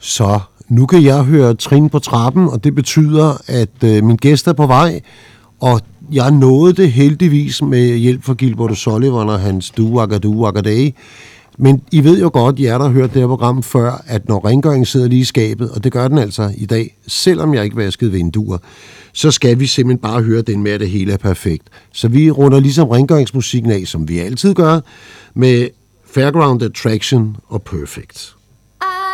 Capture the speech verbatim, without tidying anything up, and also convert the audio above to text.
Så nu kan jeg høre trin på trappen, og det betyder, at øh, min gæst er på vej, og jeg nåede det heldigvis med hjælp fra Gilbert O'Sullivan og hans du agadu agaday. Men I ved jo godt, jer der har hørt det her program før, at når rengøringen sidder lige i skabet, og det gør den altså i dag, selvom jeg ikke vaskede vinduer, så skal vi simpelthen bare høre den med, at det hele er perfekt. Så vi runder ligesom rengøringsmusikken af, som vi altid gør, med Fairground Attraction og Perfect.